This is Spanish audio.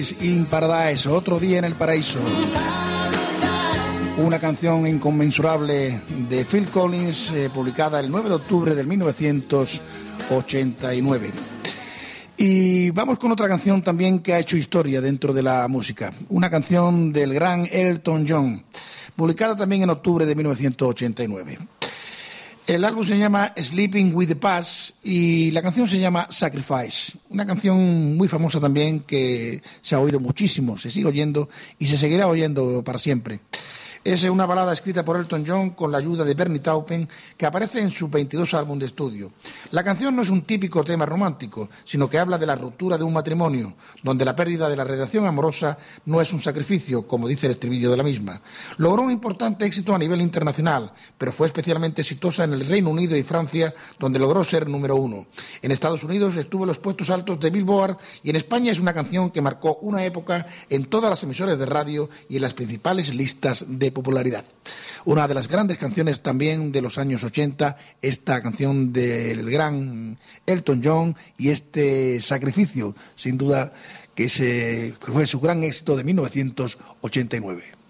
In Paradise, otro día en el paraíso. Una canción inconmensurable de Phil Collins, publicada el 9 de octubre de 1989. Y vamos con otra canción también que ha hecho historia dentro de la música. Una canción del gran Elton John, publicada también en octubre de 1989. El álbum se llama Sleeping with the Past y la canción se llama Sacrifice. Una canción muy famosa también que se ha oído muchísimo, se sigue oyendo y se seguirá oyendo para siempre. Es una balada escrita por Elton John con la ayuda de Bernie Taupin, que aparece en su 22 álbum de estudio. La canción no es un típico tema romántico, sino que habla de la ruptura de un matrimonio, donde la pérdida de la relación amorosa no es un sacrificio, como dice el estribillo de la misma. Logró un importante éxito a nivel internacional, pero fue especialmente exitosa en el Reino Unido y Francia, donde logró ser número 1. En Estados Unidos estuvo en los puestos altos de Billboard y en España es una canción que marcó una época en todas las emisoras de radio y en las principales listas de popularidad. Una de las grandes canciones también de los años 80, esta canción del gran Elton John y este Sacrificio, sin duda que fue su gran éxito de 1989.